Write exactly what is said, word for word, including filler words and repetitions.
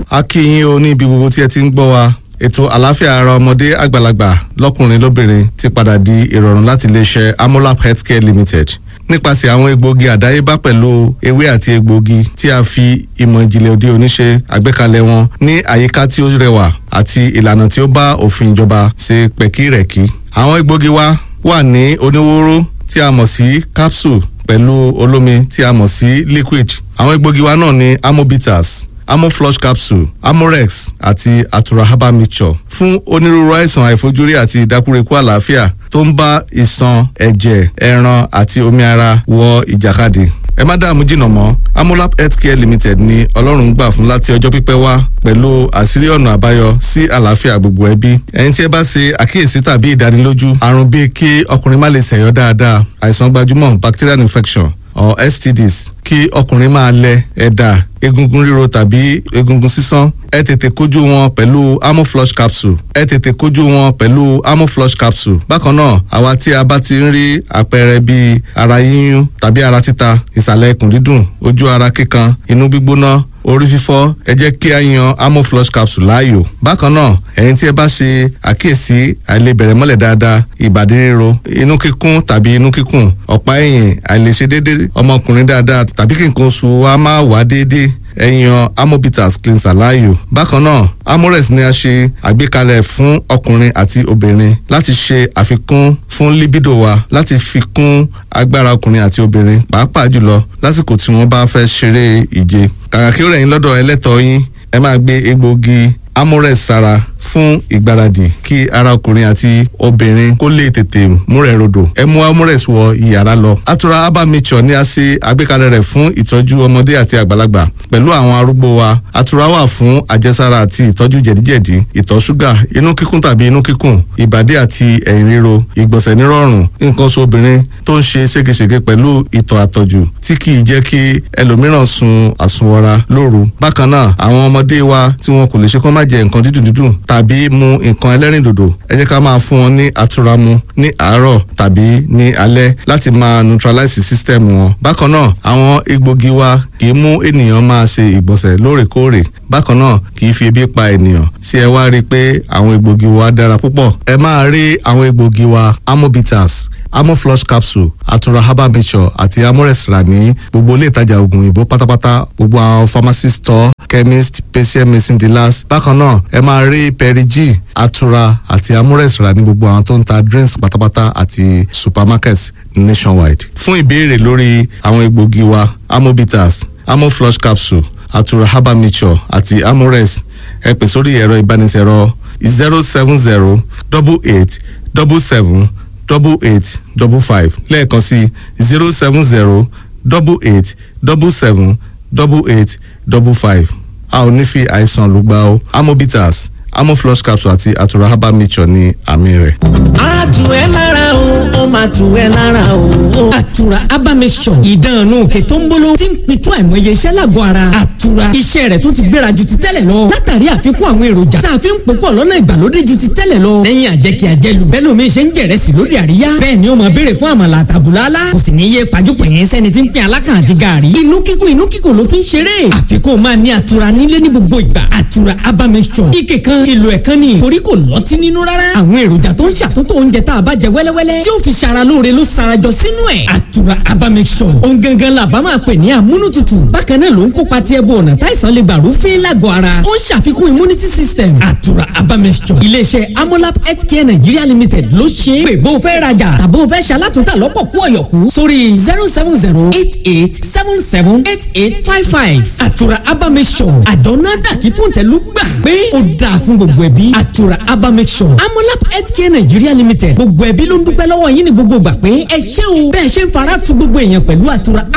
a kí yín o ní ibi gbogbo tí ẹ ti ń gbọ́ wa. Ètò àlàáfíà ara ọmọdé àgbàlagbà lọ́kùnrin lóbìnrin ti padà di ìrọ̀rùn láti iléeṣẹ́ Amolap Healthcare Limited nípasẹ̀ àwọn egbòogi àdáyébá pẹ̀lú ewé àti egbòogi tí a fi ìmọ̀ ìjìnlẹ̀ òde òní ṣe àgbékalẹ̀ wọn ní àyíká tí ó rẹwà àti ìlànà tí ó bá òfin ìjọba ṣe pẹ̀kírẹ̀kí. Àwọn egbòogi wa wà ní oníwóró tí a mọ̀ sí capsule pẹ̀lú olómi tí a mọ̀ sí liquid. Àwọn egbòogi wa náà ní Amobitas, Amoflush capsule, Amorex àti Atura herbal mixture fún onírúurú àìsàn àìfojúrí àti ìdákúrekú àlàáfíà tó ń bá ìṣàn, ẹ̀jẹ̀, ẹran àti omi ara wọ ìjàkadì. Ẹ má dààmú jìnnà mọ́, Amolap Healthcare Limited ni Ọlọ́run gbà fún láti ọjọ́ pípẹ́ wá pẹ̀lú àṣírí ọ̀nà àbáyọ sí àlàáfíà gbogbo ẹbí. Ẹni tí ẹ bá ṣe àkíyèsí tàbí ìdánilójú àrùn bíi kí ọkùnrin má lè ṣẹ̀yọ́ dáadáa, àìsàn gbajúmọ̀ bacterial infection or S T Ds, kí ọkùnrin máa lẹ ẹ̀dà, egungun ríro tàbí egungun sísán, ẹ tètè kojú wọn pẹ̀lú Amoflush capsule. ẹ tètè kojú wọn pẹ̀lú Amoflush capsule. Bákan náà, àwa tí a bá ti ń rí àpẹẹrẹ bíi ara yíyún tàbí ara títa, ìsàlẹ̀ ikùn dídùn, ojú ara kíkan, inú gbígbóná, orí fífọ́, ẹ jẹ́ kí a yan Amoflush capsule láàyò. Bákan náà, ẹ̀yin tí ẹ bá ṣe àkíyèsí àìlebẹ̀rẹ̀ mọ́lẹ̀ dáadáa, ìbàdí ríro, inú kíkún tàbí inú kíkùn, ọ̀pá ẹ̀yìn, àìlèṣe déédéé ọmọkùnrin dáadáa tàbí kí nǹkan oṣù wa máa wá déédéé, ẹ yan Amobitas cleanser láàyò. Bákan náà, Amorex ni a ṣe àgbékalẹ̀ fún ọkùnrin àti obìnrin láti ṣe àfikún fún libido wa, láti fi kún agbára ọkùnrin àti obìnrin pàápàá jùlọ lásìkò tí wọ́n bá fẹ́ ṣeré ìje. Kàkà kí ó rẹ̀ yín lọ́dọ̀ ẹlẹ́tọ̀ọ́ yín, ẹ máa gbé egbòogi Amorex sára fún ìgbáradì kí ara ọkùnrin àti obìnrin kó lè tètè múrẹ̀ rodò. Ẹ mú Amorex wọ ìyàrá lọ. Atura herbal mixture ni a ṣe àgbékalẹ̀ rẹ̀ fún ìtọ́jú ọmọdé àti àgbàlagbà pẹ̀lú àwọn arúgbó wa. Atura wà fún àjẹsára àti ìtọ́jú jẹ̀díjẹ̀dí, ìtọ̀ ṣúgà, inú kíkún tàbí inú kíkùn, ìbàdí àti ẹ̀yìn ríro, ìgbọ̀nsẹ̀ nírọ̀rùn, nǹkan oṣù obìnrin tó ń ṣe ségesège pẹ̀lú ìtọ̀ àtọ̀jù tí kì í jẹ́ kí ẹlòmíràn sun àsunwọra lóru. Bákan náà, àwọn ọmọdé wa tí wọn kò lè ṣe kó má jẹ nǹkan dídùn dídùn tàbí mu nǹkan ẹlẹ́rìndòdò, ẹ jẹ́ ká máa fún wọn ní Atura mu ní àárọ̀ tàbí ní alẹ́ láti máa neutralize system wọn. Bákan náà, àwọn egbògi wa kì í mú ènìyàn máa ṣe ìgbọ̀nsẹ̀ lóòrèkóòrè. Bákan náà, kì í fi ebi pa ènìyàn. Ṣé ẹ wá rí i pé àwọn egbògi wa dára púpọ̀? Ẹ máa rí àwọn egbògi wa Amobitas, Amoflush capsule, Atura herbal mixture àti Amorex rà ní gbogbo ilé ìtajà oògùn òyìnbó pátápátá, gbogbo àwọn pharmacy store, chemist, patient medicine dealers. Bákan náà, ẹ máa rí Perigi, Atura àti Amorex rà ní gbogbo àwọn tó ń ta drinks pátápátá àti supermarkets nationwide. Fún ìbéèrè lórí àwọn egbògi wa Amobitas, Amoflush capsule, Atura herbal mixture àti Amorex, ẹ pè sórí ẹ̀rọ ìbánisẹ̀rọ zero seven zero eight eight seven seven double eight double five lẹ́ẹ̀kan sí zero seven zero eight eight seven seven double eight double five. A ò ní fi àìsàn lùgbà o. Amobitas, Amoflush capsule àti Atura herbal mixture ní àmì rẹ̀. A tù ẹ́ lára o, ó máa tù ẹ́ lára o. Atura herbal mixture, ìdánù òkè tó ń bolo tí ń pitú àìmọye iṣẹ́ lágọ̀ọ́ ara. Atura, iṣẹ́ rẹ̀ tún ti gbéra ju ti tẹ́lẹ̀ lọ. Látàrí àfikún àwọn èròjà tá a fi ń pòpọ̀ lọ́nà ìgbàlódé ju ti tẹ́lẹ̀ lọ. Lẹ́yìn àjẹkí àjẹlù, bẹ́ẹ̀ lómi ṣe ń jẹ̀rẹ̀sì lórí àríyá. Bẹ́ẹ̀ ni ó máa béèrè fún àmàlà àtàbùlálá. Kò sì ní yé pàjùpẹ̀yìn sẹ́ni tí ń pín alákàn àti gààrí. Inú kíkùn inú kíkùn ló fi ń ṣeré. Àfikún máa ní Atura nílé ní gbogbo ìgbà. Atura herbal mixture, ike kan, èlò ẹ̀kan ni, torí kò lọ́tí nínú rárá. Àwọn èròjà tó ń ṣàtúntò oúnjẹ tá a bá jẹ wẹ́lẹ́wẹ́lẹ́ tí ó fi ṣara lóore ló sarajọ sínú ẹ̀. Atura herbal mixture, ohun gangan la bá máa pè ní amúnútutù. Bákan náà ló ń kópa tí ẹbú ọ̀nà táìsàn lè gbàrú fín lágọ̀ọ́ ara. Ó ń ṣàfikún immunity system. Atura herbal mixture, iléeṣẹ́ Amolap Healthcare Nigeria Limited ló ṣe é. Pè bó o fẹ́ rajà tàbó o fẹ́ ṣalátúntà lọ́pọ̀ kú ọ̀yọ̀kú sórí zero seven zero eight eight seven seven eight eight five five. Atura herbal mixture, àjọ̀nà dàkí fún tẹ̀lú gbà pé ó dáa fún gbogbo ẹbí. Atura herbal mixture, Amolap Healthcare Nigeria Limited, gbogbo ẹbí ló ń dúpẹ́ lọ́wọ́ yín ní gbogbo ìgbà pé ẹ ṣé o bẹ́ẹ̀ ṣe ń fara tu gbogbo èèyàn pẹ̀lú Atura